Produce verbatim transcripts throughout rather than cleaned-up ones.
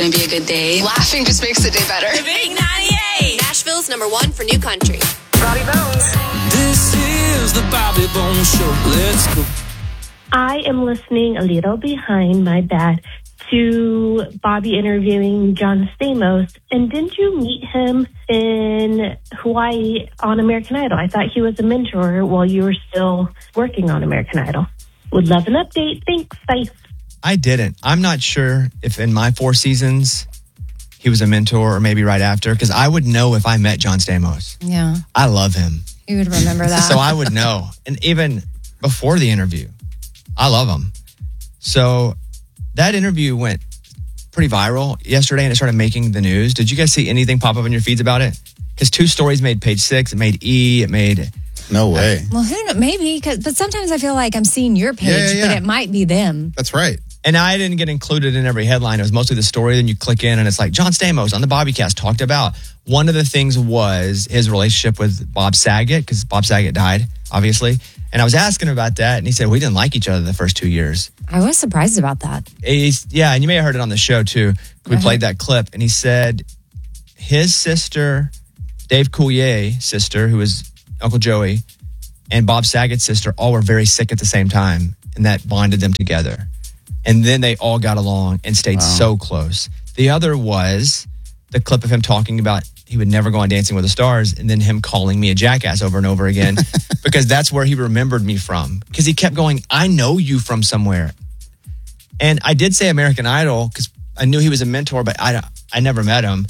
going to be a good day. Laughing just makes the day better. The Big ninety-eight. Nashville's number one for new country. Bobby Bones. This is the Bobby Bones Show. Let's go. I am listening a little behind my dad to Bobby interviewing John Stamos. And didn't you meet him in Hawaii on American Idol? I thought he was a mentor while you were still working on American Idol. Would love an update. Thanks. Bye. I didn't. I'm not sure if in my four seasons he was a mentor or maybe right after, because I would know if I met John Stamos. Yeah. I love him. You would remember that. So I would know. And even before the interview, I love him. So that interview went pretty viral yesterday and it started making the news. Did you guys see anything pop up in your feeds about it? Because two stories made page six. It made E. It made... No way. Well, who knows? Maybe, cause, but sometimes I feel like I'm seeing your page, Yeah, yeah, yeah. but it might be them. That's right. And I didn't get included in every headline. It was mostly the story. Then you click in and it's like, John Stamos on the Bobbycast talked about. One of the things was his relationship with Bob Saget, because Bob Saget died, obviously. And I was asking him about that, and he said, we didn't like each other the first two years. I was surprised about that. He's, yeah, and you may have heard it on the show, too. We Uh-huh. played that clip, and he said his sister, Dave Coulier, sister, who was Uncle Joey, and Bob Saget's sister all were very sick at the same time, and that bonded them together. And then they all got along and stayed Wow. so close. The other was the clip of him talking about he would never go on Dancing with the Stars, and then him calling me a jackass over and over again, because that's where he remembered me from. Because he kept going, I know you from somewhere. And I did say American Idol because I knew he was a mentor, but I, I never met him.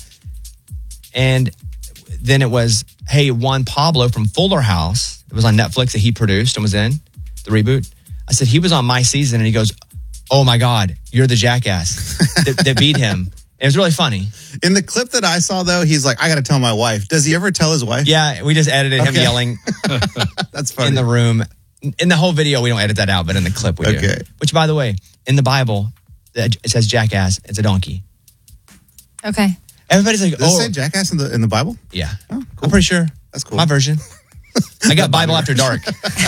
And then it was, hey, Juan Pablo from Fuller House. It was on Netflix that he produced and was in the reboot. I said, he was on my season. And he goes, oh my God, you're the jackass that, that beat him. It was really funny. In the clip that I saw, though, he's like, I got to tell my wife. Does he ever tell his wife? Yeah, we just edited him Okay. yelling That's funny. in the room. In the whole video, we don't edit that out, but in the clip we do. Okay. Which, by the way, in the Bible, it says jackass. It's a donkey. Okay. Everybody's like, Does it oh. say jackass in the in the Bible? Yeah. Oh, cool. I'm pretty sure. That's cool. My version. I got Bible After Dark.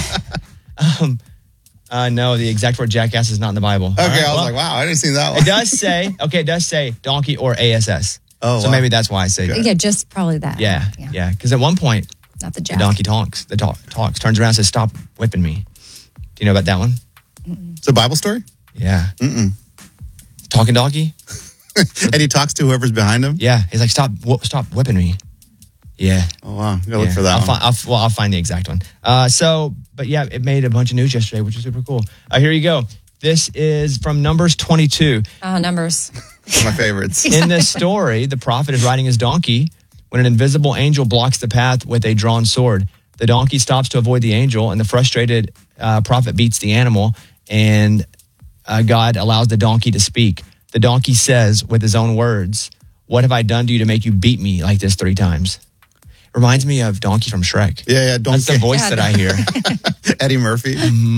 um, uh, no, the exact word jackass is not in the Bible. Okay, All right, I was well, like, wow, I didn't see that one. It does say, okay, it does say donkey or A S S. Oh, So wow. maybe that's why I say Yeah, just probably that. Yeah, yeah. Because at one point, Not the the jack. donkey talks. The talk, talks, turns around and says, stop whipping me. Do you know about that one? It's a Bible story? Yeah. Mm-mm. Talking donkey? And he talks to whoever's behind him? Yeah. He's like, stop whoop, stop whipping me. Yeah. Oh, wow. You gotta Yeah. look for that I'll one. Find, I'll, well, I'll find the exact one. Uh, so, but yeah, it made a bunch of news yesterday, which is super cool. Uh, here you go. This is from Numbers twenty-two. Oh, numbers. One of my favorites. In this story, the prophet is riding his donkey when an invisible angel blocks the path with a drawn sword. The donkey stops to avoid the angel, and the frustrated uh, prophet beats the animal, and uh, God allows the donkey to speak. The donkey says with his own words, what have I done to you to make you beat me like this three times? Reminds me of Donkey from Shrek. Yeah, yeah. That's the Donkey. voice Yeah, that I hear. Eddie Murphy.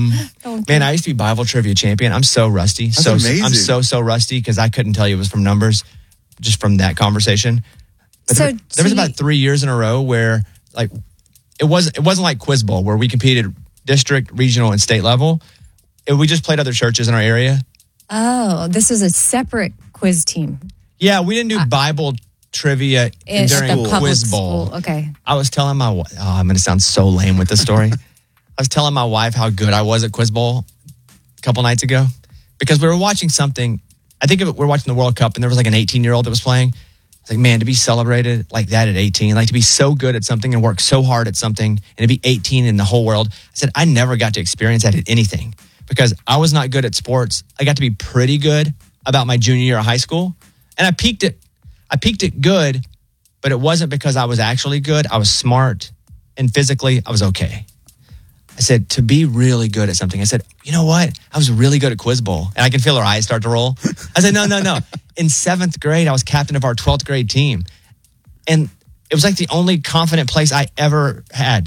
Man, I used to be Bible trivia champion. I'm so rusty. That's so amazing. I'm so so rusty because I couldn't tell you it was from Numbers, just from that conversation. But So, there, there was so about you- three years in a row where like it was it wasn't like Quiz Bowl where we competed district, regional, and state level. It, we just played other churches in our area. Oh, this is a separate quiz team. Yeah, we didn't do Bible trivia It's during the public Quiz Bowl. school. Okay. I was telling my wife, oh, I'm going to sound so lame with this story. I was telling my wife how good I was at Quiz Bowl a couple nights ago because we were watching something. I think we were watching the World Cup and there was like an eighteen year old that was playing. It's like, man, to be celebrated like that at eighteen, like to be so good at something and work so hard at something and to be eighteen in the whole world. I said, I never got to experience that at anything because I was not good at sports. I got to be pretty good about my junior year of high school. And I peaked it. I peaked it good, but it wasn't because I was actually good. I was smart and physically I was okay. I said, to be really good at something. I said, you know what? I was really good at Quiz Bowl. And I can feel her eyes start to roll. I said, no, no, no. In seventh grade, I was captain of our twelfth grade team. And it was like the only confident place I ever had.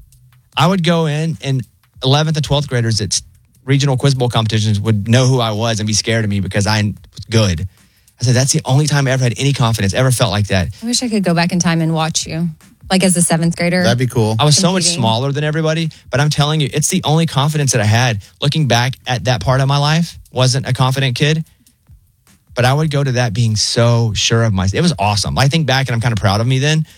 I would go in and eleventh and twelfth graders at regional Quiz Bowl competitions would know who I was and be scared of me because I was good. I said, that's the only time I ever had any confidence, ever felt like that. I wish I could go back in time and watch you, like as a seventh grader. That'd be cool. I was so much Competing. smaller than everybody, but I'm telling you, it's the only confidence that I had. Looking back at that part of my life, wasn't a confident kid, but I would go to that being so sure of myself. It was awesome. I think back and I'm kind of proud of me then.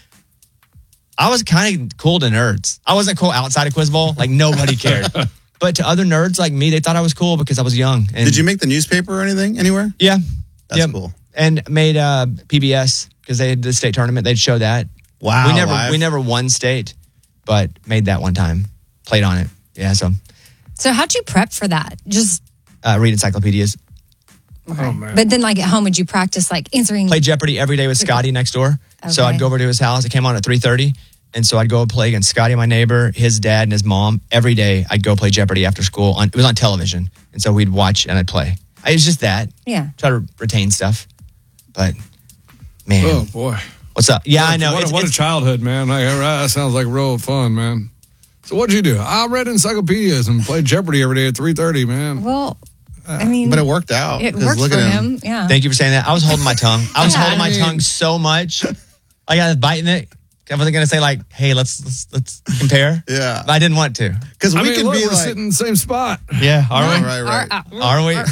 I was kind of cool to nerds. I wasn't cool outside of Quiz Bowl. Like nobody cared. But to other nerds like me, they thought I was cool because I was young. And Did you make the newspaper or anything anywhere? Yeah. That's yep. cool. And made uh, P B S because they had the state tournament. They'd show that. Wow. We never live. we never won state, but made that one time. Played on it. Yeah, so So how'd you prep for that? Just, uh, read encyclopedias. Oh, man. but then like at home, would you practice like answering? Play Jeopardy every day with Scotty next door. So Okay. I'd go over to his house. It came on at three thirty. And so I'd go play against Scotty, my neighbor, his dad, and his mom. Every day I'd go play Jeopardy after school. On, it was on television. And so we'd watch and I'd play. I, it's just that. Yeah. Try to retain stuff. But, man. Oh, boy. What's up? Yeah, I know. What, It's- what a it's- childhood, man. Like, that sounds like real fun, man. So what'd you do? I read encyclopedias and played Jeopardy every day at three thirty, man. Well, I mean, But it worked out. it 'cause worked look for at him. Yeah. Thank you for saying that. I was holding my tongue. I was Yeah, holding I my mean- tongue so much. Like I was biting it. I wasn't going to say like, hey, let's let's, let's compare. Yeah. But I didn't want to. Because we I mean, could look, be we're like, sitting in the same spot. Yeah, are right, we? right, right. Are, uh, Are we?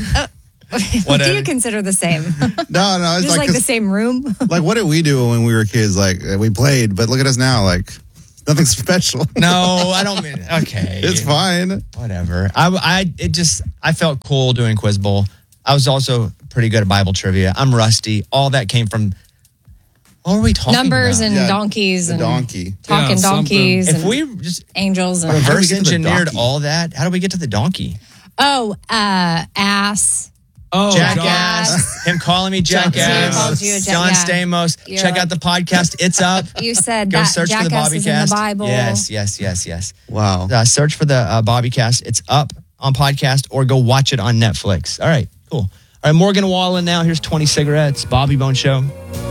what do you consider the same? No, no, it's Just like, like the 'cause- same room? like what did we do when we were kids? Like we played, but look at us now. Like nothing special. No, I don't mean. Okay, It's fine. Whatever. I, I, it just, I felt cool doing Quiz Bowl. I was also pretty good at Bible trivia. I'm rusty. All that came from. What were we talking Numbers about? and Yeah, donkeys the and donkey. talking Yeah, something. donkeys If and we just angels and How do we reverse get to the engineered donkey? all that, how do we get to the donkey? oh, uh, ass. Oh, Jackass. Him calling me Jackass. called you a jack- John yeah. Stamos. You're Check like- out the podcast. It's up. You said Go that search for the Jackass Bobby is in Cast. the Bible. Yes, yes, yes, yes. Wow. Uh, search for the uh, Bobby Cast. It's up on podcast or go watch it on Netflix. All right, cool. All right, Morgan Wallen now. Here's twenty cigarettes. Bobby Bone Show.